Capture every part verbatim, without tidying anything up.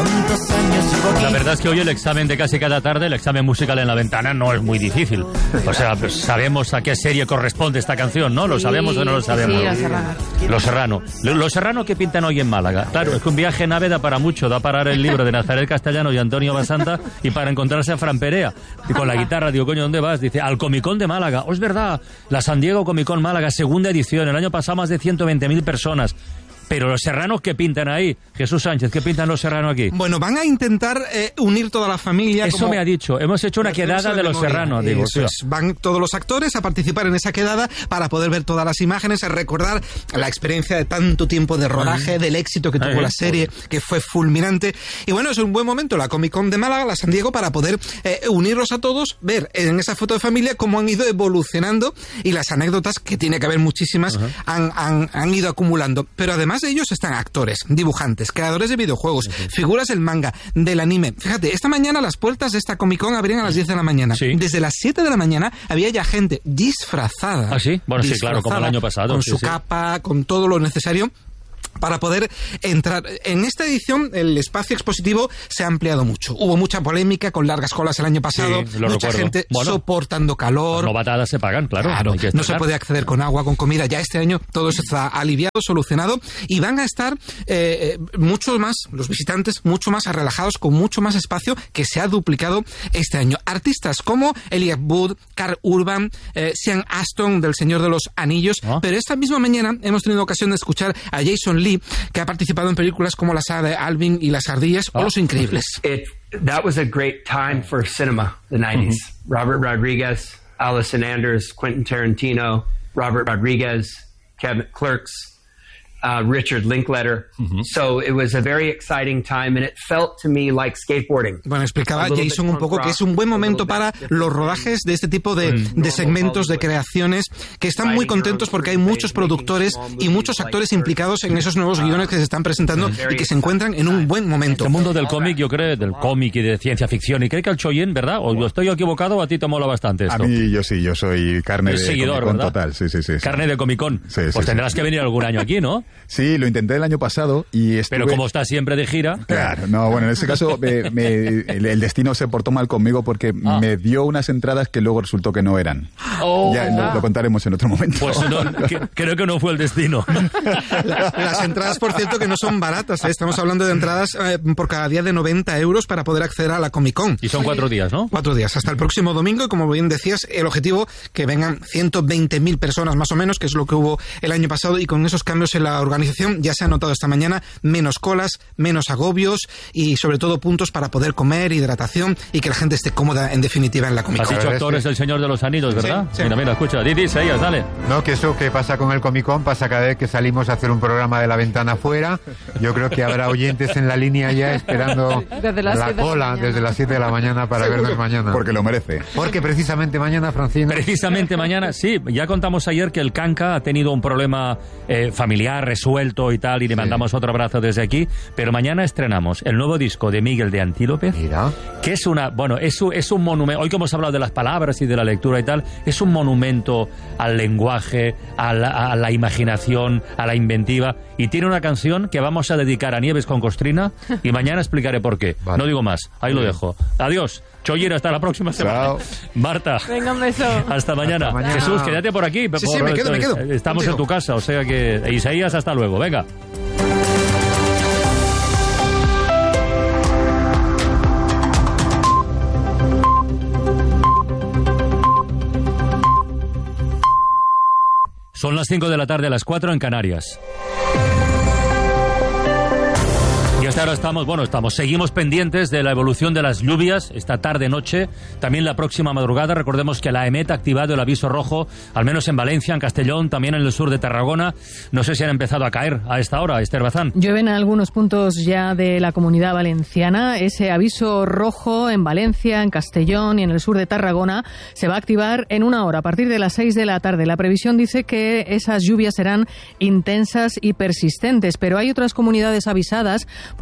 ¿Cuántos años llevo aquí? La verdad es que hoy el examen de casi cada tarde, el examen musical en la ventana, no es muy difícil. O sea, pues sabemos a qué serie corresponde esta canción, ¿no? ¿Lo sabemos o no lo sabemos? Sí, Los Serrano. Los Serrano. Los Serrano, ¿qué pintan hoy en Málaga? Claro, es que un viaje en AVE da para mucho, da para el libro de Nazaret Castellano y Antonio Basanta y para encontrarse a Fran Perea. Y con la guitarra, digo, coño, ¿dónde vas? Dice, al Comicón de Málaga. Oh, es verdad, la San Diego Comicón Málaga, segunda edición. El año pasado más de ciento veinte mil personas. Pero los serranos, ¿qué pintan ahí? Jesús Sánchez, ¿qué pintan los serranos aquí? Bueno, van a intentar eh, unir toda la familia. Eso como... me ha dicho. Hemos hecho una quedada de los serranos. Digo, Eso es. Van todos los actores a participar en esa quedada para poder ver todas las imágenes, a recordar la experiencia de tanto tiempo de rodaje, Ay. del éxito que tuvo Ay. la serie, que fue fulminante. Y bueno, es un buen momento, la Comic Con de Málaga, la San Diego, para poder eh, unirlos a todos, ver en esa foto de familia cómo han ido evolucionando y las anécdotas, que tiene que haber muchísimas, han, han, han ido acumulando. Pero además de ellos están actores, dibujantes, creadores de videojuegos, uh-huh. figuras del manga, del anime. Fíjate, esta mañana las puertas de esta Comic Con abrían a las diez de la mañana. Sí. Desde las siete de la mañana había ya gente disfrazada. ¿Ah, sí? Bueno, sí, claro, como el año pasado. Con sí, su sí. capa, con todo lo necesario para poder entrar. En esta edición el espacio expositivo se ha ampliado mucho. Hubo mucha polémica con largas colas el año pasado, sí, lo mucha recuerdo. gente bueno, soportando calor. Las novatadas se pagan, claro. Claro, no se puede acceder con agua, con comida. Ya este año todo eso está aliviado, solucionado, y van a estar eh, mucho más, los visitantes, mucho más relajados, con mucho más espacio, que se ha duplicado este año. Artistas como Elijah Wood, Karl Urban, eh, Sean Astin del Señor de los Anillos, ¿Ah? pero esta misma mañana hemos tenido ocasión de escuchar a Jason Lee, que ha participado en películas como la saga de Alvin y las ardillas oh. o Los Increíbles. It, that was a great time for cinema, the nineties. Mm-hmm. Robert Rodriguez, Allison Anders, Quentin Tarantino, Robert Rodriguez, Kevin Clerks, Uh, Richard Linklater. Mm-hmm. So it was a very exciting time and it felt to me like skateboarding. Bueno, explicaba Jason un poco que es un buen momento para los rodajes de este tipo de, mm. de segmentos, de creaciones, que están muy contentos porque hay muchos productores y muchos actores implicados en esos nuevos guiones que se están presentando y que se encuentran en un buen momento. El mundo del cómic, yo creo, del cómic y de ciencia ficción, y creo que al Choyen, ¿verdad? ¿O yo estoy equivocado o a ti te mola bastante esto? A mí yo sí, yo soy carne de seguidor, Comic-Con ¿verdad? total, sí, sí, sí. Carne de Comic-Con. Sí, pues sí, tendrás sí. que venir algún año aquí, ¿no? Sí, lo intenté el año pasado y estuve... Pero como estás siempre de gira... Claro, no, bueno, en ese caso me, me, el, el destino se portó mal conmigo porque ah. me dio unas entradas que luego resultó que no eran. Oh, ya lo, lo contaremos en otro momento. Pues no, que, creo que no fue el destino. La, las entradas, por cierto, que no son baratas, ¿eh? Estamos hablando de entradas eh, por cada día de noventa euros para poder acceder a la Comic Con. Y son cuatro días, ¿no? Cuatro días, hasta el próximo domingo, y como bien decías, el objetivo que vengan ciento veinte mil personas más o menos, que es lo que hubo el año pasado, y con esos cambios en la organización ya se ha notado esta mañana menos colas, menos agobios y sobre todo puntos para poder comer, hidratación y que la gente esté cómoda en definitiva en la Comic Con. Has dicho actores del Señor de los Anillos, ¿verdad? Sí, sí. Mira, mira, escucha, Didi, Saías, dale. No, que eso que pasa con el Comic Con pasa cada vez que salimos a hacer un programa de la ventana afuera. Yo creo que habrá oyentes en la línea ya esperando desde las la cola de desde las siete de la mañana para Seguro, vernos mañana. Porque lo merece. Porque precisamente mañana, Francina... Precisamente mañana, sí, ya contamos ayer que el Canca ha tenido un problema eh, familiar resuelto y tal, y le sí. mandamos otro abrazo desde aquí, pero mañana estrenamos el nuevo disco de Miguel de Antílope, Mira. que es una, bueno, es, es un monumento, hoy que hemos hablado de las palabras y de la lectura y tal, es un monumento al lenguaje, a la, a la imaginación, a la inventiva, y tiene una canción que vamos a dedicar a Nieves con Costrina, y mañana explicaré por qué. Vale. No digo más, ahí Bien. lo dejo. Adiós. Choyer, hasta la próxima semana. Chao. Marta. Venga, un beso. Hasta mañana. Hasta mañana. Jesús, quédate por aquí. Sí, por, sí, me quedo, me quedo. Estamos Contigo. en tu casa, o sea que... Isaías, hasta luego. Venga. Son las cinco de la tarde, a las cuatro en Canarias. Y hasta ahora estamos, bueno, estamos, seguimos pendientes de la evolución de las lluvias esta tarde-noche, también la próxima madrugada. Recordemos que la EMET ha activado el aviso rojo, al menos en Valencia, en Castellón, también en el sur de Tarragona. No sé si han empezado a caer a esta hora, Esther Bazán. Llueven en algunos puntos ya de la Comunidad Valenciana. Ese aviso rojo en Valencia, en Castellón y en el sur de Tarragona se va a activar en una hora, a partir de las seis de la tarde. La previsión dice que esas lluvias serán intensas y persistentes, pero hay otras comunidades avisadas. Por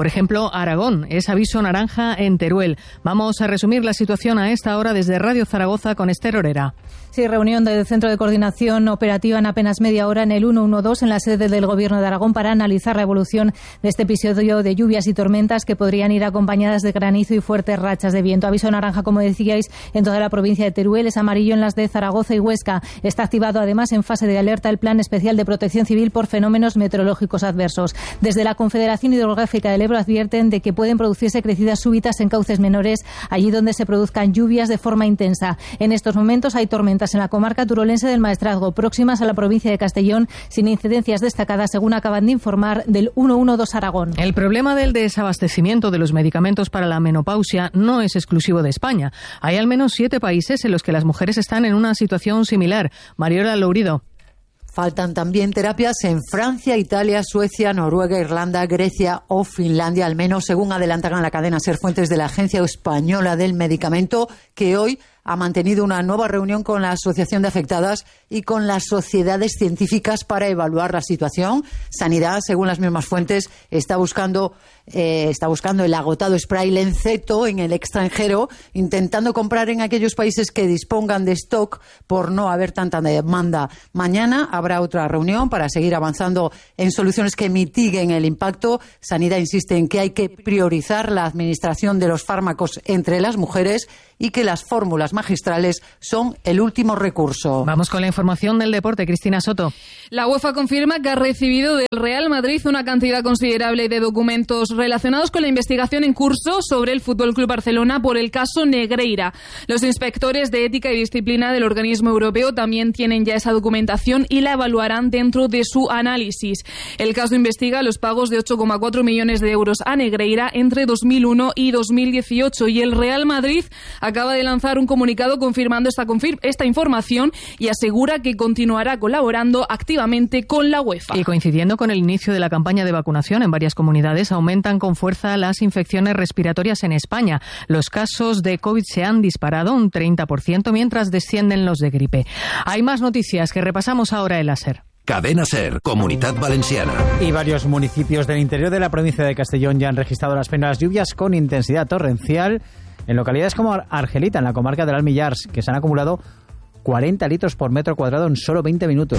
Por ejemplo, Aragón es aviso naranja en Teruel. Vamos a resumir la situación a esta hora desde Radio Zaragoza con Esther Orera. Sí, reunión del Centro de Coordinación Operativa en apenas media hora en el ciento doce en la sede del Gobierno de Aragón para analizar la evolución de este episodio de lluvias y tormentas que podrían ir acompañadas de granizo y fuertes rachas de viento. Aviso naranja, como decíais, en toda la provincia de Teruel, es amarillo en las de Zaragoza y Huesca. Está activado además en fase de alerta el Plan Especial de Protección Civil por fenómenos meteorológicos adversos. Desde la Confederación Hidrográfica del Ebro advierten de que pueden producirse crecidas súbitas en cauces menores allí donde se produzcan lluvias de forma intensa. En estos momentos hay tormentas en la comarca turolense del Maestrazgo, próximas a la provincia de Castellón, sin incidencias destacadas, según acaban de informar del ciento doce Aragón. El problema del desabastecimiento de los medicamentos para la menopausia no es exclusivo de España. Hay al menos siete países en los que las mujeres están en una situación similar. Mariola Lourido. Faltan también terapias en Francia, Italia, Suecia, Noruega, Irlanda, Grecia o Finlandia, al menos según adelantan a la cadena SER fuentes de la Agencia Española del Medicamento, que hoy ha mantenido una nueva reunión con la Asociación de Afectadas y con las sociedades científicas para evaluar la situación. Sanidad, según las mismas fuentes, está buscando eh, está buscando el agotado spray Lenceto en el extranjero, intentando comprar en aquellos países que dispongan de stock por no haber tanta demanda. Mañana habrá otra reunión para seguir avanzando en soluciones que mitiguen el impacto. Sanidad insiste en que hay que priorizar la administración de los fármacos entre las mujeres y que las fórmulas magistrales son el último recurso. Vamos con la información del deporte. Cristina Soto. La UEFA confirma que ha recibido del Real Madrid una cantidad considerable de documentos relacionados con la investigación en curso sobre el F C Barcelona por el caso Negreira. Los inspectores de ética y disciplina del organismo europeo también tienen ya esa documentación y la evaluarán dentro de su análisis. El caso investiga los pagos de ocho coma cuatro millones de euros a Negreira entre dos mil uno y dos mil dieciocho, y el Real Madrid acaba de lanzar un comunicado confirmando esta, confir- esta información y asegura que continuará colaborando activamente con la UEFA. Y coincidiendo con el inicio de la campaña de vacunación en varias comunidades, aumentan con fuerza las infecciones respiratorias en España. Los casos de COVID se han disparado un treinta por ciento mientras descienden los de gripe. Hay más noticias que repasamos ahora en la SER. Cadena SER, Comunidad Valenciana. Y varios municipios del interior de la provincia de Castellón ya han registrado las primeras lluvias con intensidad torrencial en localidades como Argelita, en la comarca del Almillars, que se han acumulado cuarenta litros por metro cuadrado en solo veinte minutos.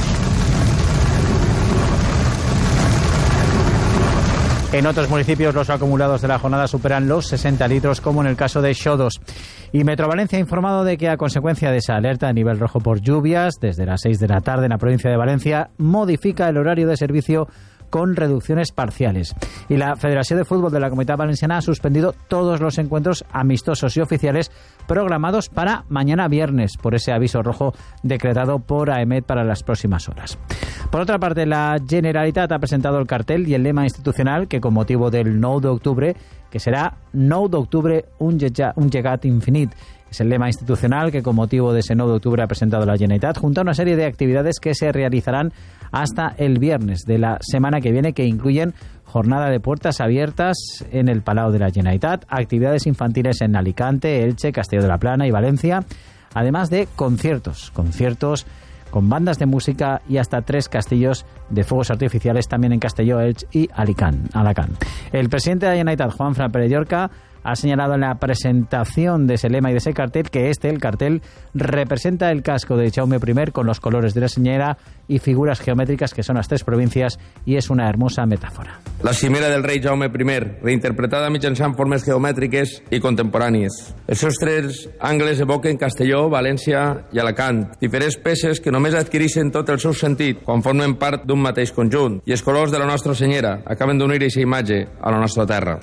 En otros municipios los acumulados de la jornada superan los sesenta litros, como en el caso de Xodos. Y Metro Valencia ha informado de que, a consecuencia de esa alerta de nivel rojo por lluvias, desde las seis de la tarde en la provincia de Valencia, modifica el horario de servicio con reducciones parciales. Y la Federación de Fútbol de la Comunidad Valenciana ha suspendido todos los encuentros amistosos y oficiales programados para mañana viernes por ese aviso rojo decretado por AEMET para las próximas horas. Por otra parte, la Generalitat ha presentado el cartel y el lema institucional que, con motivo del nou d'octubre, que será nou d'octubre un llegat infinit. Es el lema institucional que, con motivo de ese nou d'octubre, ha presentado la Generalitat junto a una serie de actividades que se realizarán hasta el viernes de la semana que viene, que incluyen jornada de puertas abiertas en el Palau de la Generalitat, actividades infantiles en Alicante, Elche, Castelló de la Plana y Valencia, además de conciertos, conciertos con bandas de música y hasta tres castillos de fuegos artificiales también en Castelló, Elche y Alicante. El presidente de la Generalitat, Juanfran Pérez Llorca, ha señalado en la presentación de ese lema y de ese cartel que este, el cartel, representa el casco de Jaume I con los colores de la señera y figuras geométricas que son las tres provincias, y es una hermosa metáfora. La cimera del rei Jaume I, reinterpretada mitjançant formes geomètriques i contemporànies. Els seus tres angles evoquen Castelló, València i Alacant, diferents peces que només adquireixen tot el seu sentit quan formen part d'un mateix conjunt, i els colors de la nostra senyera acaben d'unir aquesta imatge a la nostra terra.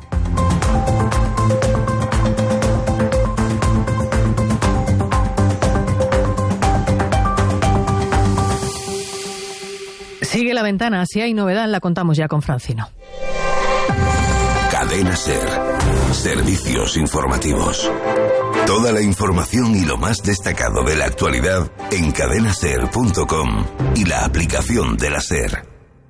Sigue la ventana, si hay novedad la contamos ya con Francino. Cadena SER. Servicios informativos. Toda la información y lo más destacado de la actualidad en cadena ser punto com y la aplicación de la SER.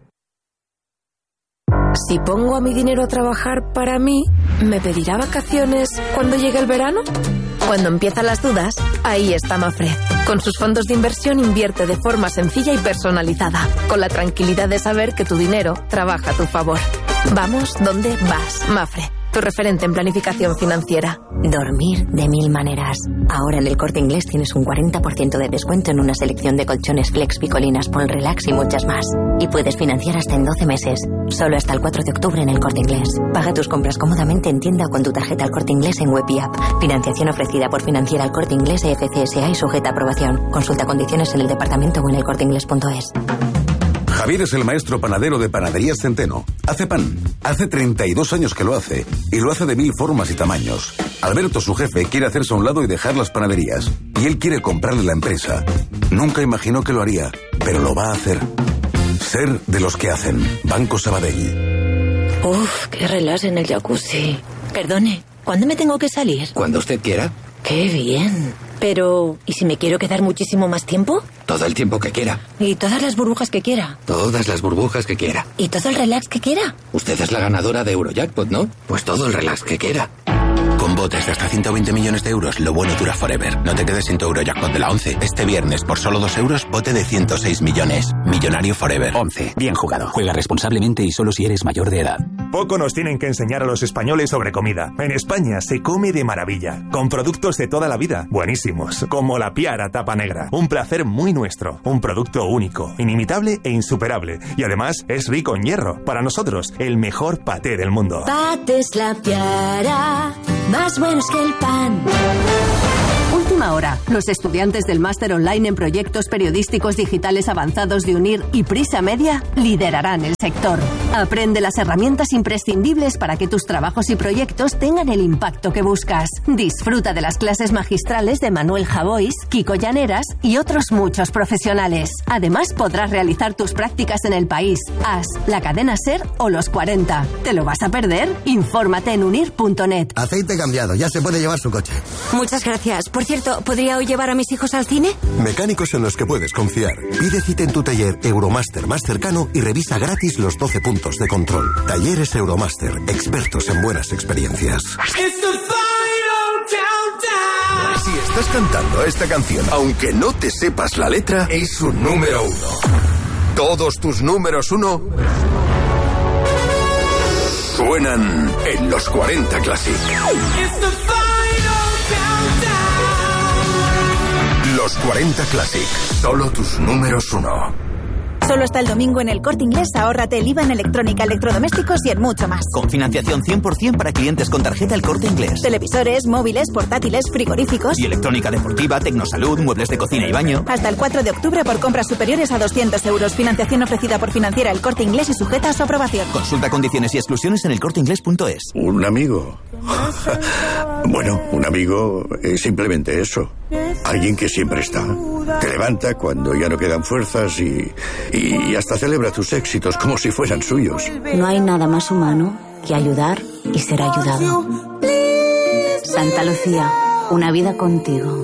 Si pongo a mi dinero a trabajar para mí, ¿me pedirá vacaciones cuando llegue el verano? Cuando empiezan las dudas, ahí está Mafre. Con sus fondos de inversión invierte de forma sencilla y personalizada, con la tranquilidad de saber que tu dinero trabaja a tu favor. Vamos donde vas, Mafre. Tu referente en planificación financiera. Dormir de mil maneras. Ahora en el Corte Inglés tienes un cuarenta por ciento de descuento en una selección de colchones Flex, Picolinas, Polrelax y muchas más. Y puedes financiar hasta en doce meses. Solo hasta el cuatro de octubre en el Corte Inglés. Paga tus compras cómodamente en tienda o con tu tarjeta al Corte Inglés en web y app. Financiación ofrecida por Financiera al Corte Inglés E F C S A y sujeta a aprobación. Consulta condiciones en el departamento o en el corte inglés punto es. Javier es el maestro panadero de Panaderías Centeno. Hace pan. Hace treinta y dos años que lo hace. Y lo hace de mil formas y tamaños. Alberto, su jefe, quiere hacerse a un lado y dejar las panaderías. Y él quiere comprarle la empresa. Nunca imaginó que lo haría, pero lo va a hacer. Ser de los que hacen. Banco Sabadell. Uf, qué relax en el jacuzzi. Perdone, ¿cuándo me tengo que salir? Cuando usted quiera. Qué bien. Pero, ¿y si me quiero quedar muchísimo más tiempo? Todo el tiempo que quiera. ¿Y todas las burbujas que quiera? Todas las burbujas que quiera. ¿Y todo el relax que quiera? Usted es la ganadora de Eurojackpot, ¿no? Pues todo el relax que quiera. Con botes de hasta ciento veinte millones de euros, lo bueno dura forever. No te quedes sin tu Eurojackpot de la once. Este viernes, por solo dos euros, bote de ciento seis millones. Millonario forever. once. Bien jugado. Juega responsablemente y solo si eres mayor de edad. Poco nos tienen que enseñar a los españoles sobre comida. En España se come de maravilla, con productos de toda la vida, buenísimos, como la Piara Tapa Negra. Un placer muy nuestro, un producto único, inimitable e insuperable. Y además es rico en hierro. Para nosotros, el mejor paté del mundo. Patés La Piara, más buenos que el pan. Última hora. Los estudiantes del máster online en proyectos periodísticos digitales avanzados de UNIR y Prisa Media liderarán el sector. Aprende las herramientas imprescindibles para que tus trabajos y proyectos tengan el impacto que buscas. Disfruta de las clases magistrales de Manuel Javois, Kiko Llaneras y otros muchos profesionales. Además, podrás realizar tus prácticas en el país, A S, la cadena SER o los cuarenta. ¿Te lo vas a perder? Infórmate en unir punto net. Aceite cambiado, ya se puede llevar su coche. Muchas gracias. Por cierto, ¿podría hoy llevar a mis hijos al cine? Mecánicos en los que puedes confiar. Pide cita en tu taller Euromaster más cercano y revisa gratis los doce puntos de control. Talleres Euromaster, expertos en buenas experiencias. Si estás cantando esta canción, aunque no te sepas la letra, es su número uno. Todos tus números uno suenan en los cuarenta Classic. Los cuarenta Classic, solo tus números uno. Solo hasta el domingo en el Corte Inglés, ahórrate el I V A en electrónica, electrodomésticos y en mucho más. Con financiación cien por ciento para clientes con tarjeta El Corte Inglés. Televisores, móviles, portátiles, frigoríficos. Y electrónica deportiva, tecnosalud, muebles de cocina y baño. Hasta el cuatro de octubre por compras superiores a doscientos euros. Financiación ofrecida por Financiera El Corte Inglés y sujeta a su aprobación. Consulta condiciones y exclusiones en el corte inglés punto es. Un amigo. Bueno, un amigo es simplemente eso. Alguien que siempre está. Te levanta cuando ya no quedan fuerzas y, y hasta celebra tus éxitos como si fueran suyos. No hay nada más humano que ayudar y ser ayudado. Santa Lucía, una vida contigo.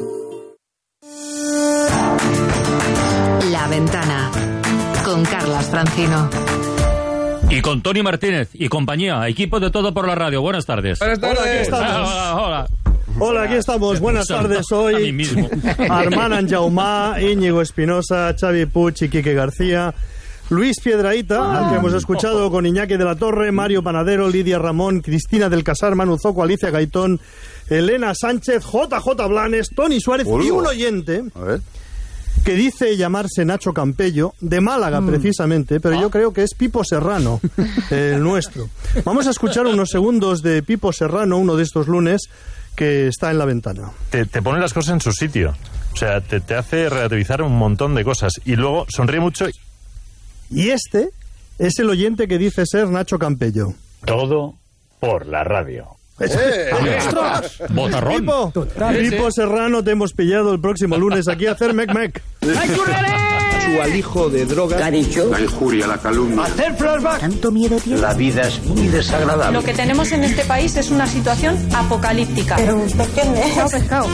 La Ventana, con Carlas Francino. Y con Tony Martínez y compañía, equipo de Todo por la Radio. Buenas tardes. Buenas tardes. Hola, aquí estamos. Hola, hola. Hola, aquí estamos. Buenas tardes. Hoy Armand Anjaumá, Íñigo Espinosa, Xavi Puig y Quique García, Luis Piedrahita, ah. al que hemos escuchado con Iñaki de la Torre, Mario Panadero, Lidia Ramón, Cristina del Casar, Manu Zoco, Alicia Gaitón, Elena Sánchez, J J Blanes, Tony Suárez Olo. Y un oyente que dice llamarse Nacho Campello, de Málaga mm. precisamente, pero ah. yo creo que es Pipo Serrano, el nuestro. Vamos a escuchar unos segundos de Pipo Serrano, uno de estos lunes, que está en La Ventana. Te, te pone las cosas en su sitio. O sea, te, te hace relativizar un montón de cosas. Y luego sonríe mucho. Y... y este es el oyente que dice ser Nacho Campello. Todo por la radio. ¡Eh! ¡Ostras! ¡Botarrón! Pipo, Pipo Serrano, te hemos pillado el próximo lunes aquí a hacer Mec Mec. Su alijo de drogas. ¿Qué ha dicho? La injuria, la calumnia. Hacer flashback. ¿Tanto miedo tiene? La vida es muy desagradable. Lo que tenemos en este país es una situación apocalíptica. Pero usted quién es. No, pescado.